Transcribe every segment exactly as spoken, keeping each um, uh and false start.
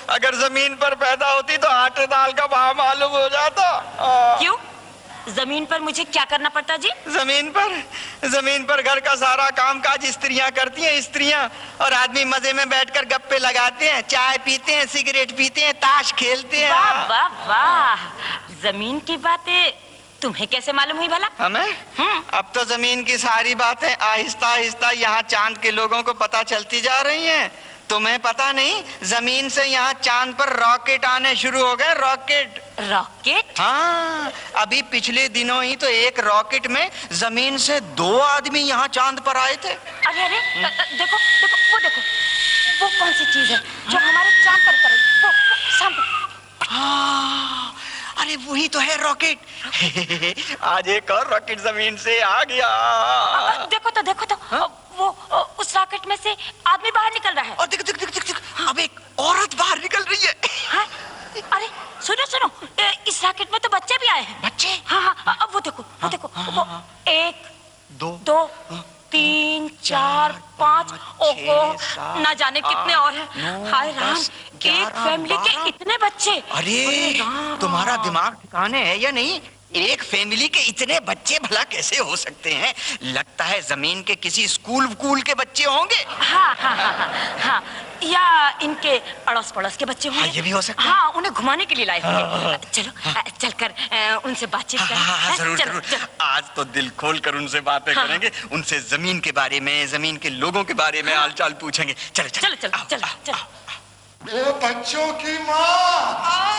अगर जमीन पर पैदा होती तो आटे दाल का भाव मालूम हो जाता। क्यों? जमीन पर मुझे क्या करना पड़ता जी? जमीन पर जमीन पर घर का सारा काम काज स्त्रियां करती हैं, स्त्रियां, और आदमी मजे में बैठकर गप्पे लगाते हैं, चाय पीते हैं, सिगरेट पीते हैं, ताश खेलते हैं। वाह वाह वाह, जमीन की बातें तुम्हें कैसे मालूम हुई भला? हमें? अब तो जमीन की सारी बातें आहिस्ता आहिस्ता यहाँ चांद के लोगों को पता चलती जा रही हैं। तुम्हें पता नहीं, जमीन से यहाँ चांद पर रॉकेट आने शुरू हो गए। Rocket rocket? हाँ, अभी पिछले दिनों ही तो एक रॉकेट में जमीन से दो आदमी यहाँ चांद पर आए थे। अरे अरे देखो देखो, वो देखो, वो कौन सी चीज है जो हमारे चांद पर उतर रही? वो, वो सामने। हाँ, अरे वही तो है रॉकेट। आज एक और रॉकेट जमीन से आ गया। देखो तो देखो तो, हाँ? वो उस रॉकेट में से आदमी बाहर निकल रहा है। और देख देख देख देख, देख। हाँ? अब एक औरत बाहर निकल रही है। हाँ? अरे सुनो सुनो, इस रॉकेट में तो बच्चे भी आए हैं। बच्चे? हाँ हाँ, अब वो देखो, वो देखो, वो एक दो दो तीन चार पाँच, ओहो, ना जाने कितने और हैं। हाय राम, एक फैमिली के इतने बच्चे। अरे तुम्हारा दिमाग ठिकाने है या नहीं? एक फैमिली के इतने बच्चे भला कैसे हो सकते हैं? लगता है जमीन के किसी स्कूल वकूल के बच्चे होंगे। हाँ हाँ हाँ हाँ, हाँ। या इनके अड़ोस पड़ोस के बच्चे होंगे। हाँ, ये भी हो सकता है। हाँ, उन्हें घुमाने के लिए लाए होंगे। चलो हाँ। चलकर उनसे बातचीत करें। हाँ, हाँ, जरूर, चलो, जरूर। चलो। आज तो दिल खोल कर उनसे बातें हाँ। करेंगे, उनसे जमीन के बारे में, जमीन के लोगों के बारे में हाल चाल पूछेंगे। चलो चलो चलो चलो चलो। ये बच्चों की माँ,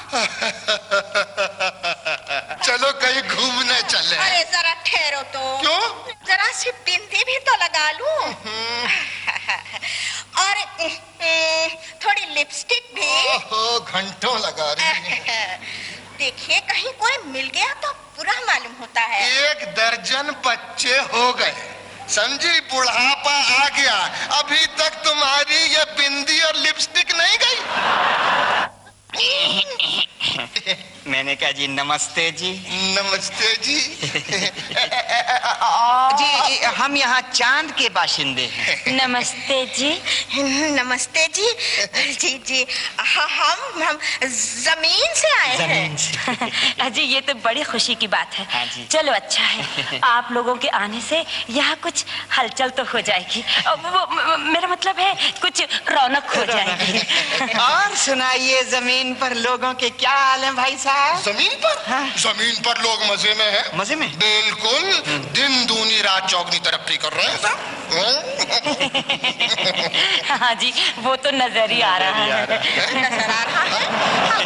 चलो कहीं घूमने चले। अरे जरा ठहरो तो। क्यों? जरा सी बिंदी भी तो लगा लूं। और थोड़ी लिपस्टिक भी। ओहो, घंटों लगा रही है। देखिए कहीं कोई मिल गया तो बुरा मालूम होता है। एक दर्जन बच्चे हो गए, समझी, बुढ़ापा आ गया, अभी तक तुम्हारी ये बिंदी और लिपस्टिक नहीं गई। मैंने कहा जी नमस्ते जी। नमस्ते जी। जी हम यहाँ चांद के बाशिंदे हैं। नमस्ते जी। नमस्ते जी। जी जी हाँ, हम हम जमीन से आए जमीन हैं। जी ये तो बड़ी खुशी की बात है। हाँ जी। चलो अच्छा है, आप लोगों के आने से यहाँ कुछ हलचल तो हो जाएगी। वो मेरा मतलब है कुछ रौनक हो जाएगी। और सुनाइए, जमीन पर लोगों के क्या हाल है भाई साहब? जमीन पर? हाँ। जमीन पर लोग मजे में हैं। मजे में? बिल्कुल, दिन दूनी रात चौगनी तरक्की कर रहे हैं। हाँ जी, वो तो नजर ही आ रहा है। नजर आ रहा है? हाँ,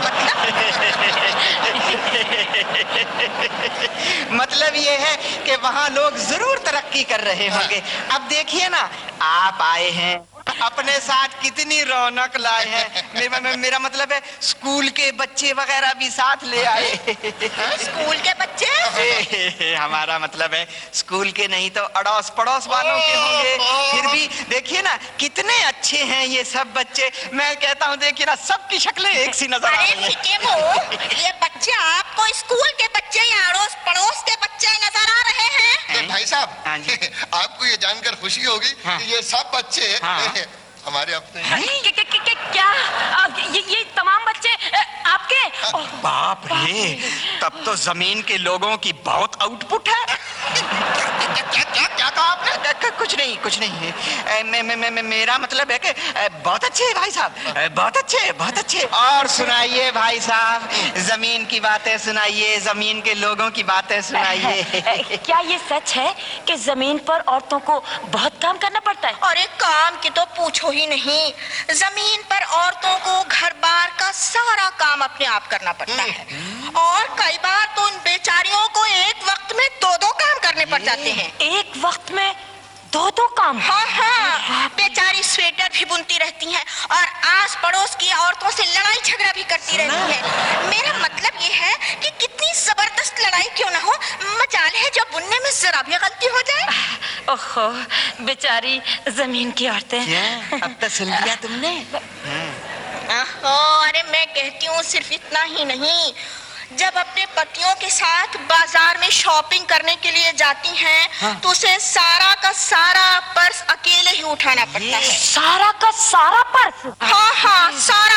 मतलब मतलब ये है कि वहाँ लोग जरूर तरक्की कर रहे होंगे। अब देखिए ना, आप आए हैं, अपने साथ कितनी रौनक लाए हैं। मेरा, मेरा मतलब है स्कूल के बच्चे वगैरह भी साथ ले आए। स्कूल के बच्चे? हमारा मतलब है स्कूल के नहीं तो अड़ोस पड़ोस वालों के होंगे। फिर भी देखिए ना कितने अच्छे हैं ये सब बच्चे। मैं कहता हूँ देखिए ना, सबकी शक्लें एक सी नजर आ रही हैं। ये बच्चे आपको स्कूल के बच्चे या अड़ोस पड़ोस के बच्चे नजर आ रहे हैं? भाई साहब, हाँ जी। आपको ये जानकर खुशी होगी हाँ। कि ये सब बच्चे हाँ। हमारे अपने हैं। क्या, क्या, क्या, क्या ये, ये तमाम बच्चे आपके? बाप रे, तब तो जमीन के लोगों की बहुत आउटपुट है। क्या क्या क्या कहा आपने? कुछ नहीं कुछ नहीं। मैं, मैं, मैं, मेरा मतलब है कि बहुत अच्छे है भाई साहब, बहुत अच्छे बहुत अच्छे। और सुनाइए भाई साहब, जमीन की बातें सुनाइए, जमीन के लोगों की बातें सुनाइए। क्या ये सच है कि जमीन पर औरतों को बहुत काम करना पड़ता है? अरे काम की तो पूछो ही नहीं। जमीन पर औरतों को घर बार का सारा काम अपने आप करना पड़ता है, और कई बार तो उन बेचारियों को एक वक्त में दो दो काम करने पड़ जाते हैं। एक वक्त में दो दो काम? हाँ हाँ, बेचारी स्वेटर भी बुनती रहती हैं और आस पड़ोस की औरतों से लड़ाई झगड़ा भी करती रहती हैं। मेरा मतलब ये है कि कितनी जबरदस्त लड़ाई क्यों ना हो, मजाल है जो बुनने में जरा भी गलती हो जाए। ओहो, बेचारी जमीन की औरतें। अब तो सुन लिया तुमने? अरे मैं कहती हूँ सिर्फ इतना ही नहीं, जब अपने पतियों के साथ बाजार में शॉपिंग करने के लिए जाती हैं, हाँ। तो उसे सारा का सारा पर्स अकेले ही उठाना पड़ता है। सारा का सारा पर्स? हाँ हाँ, सारा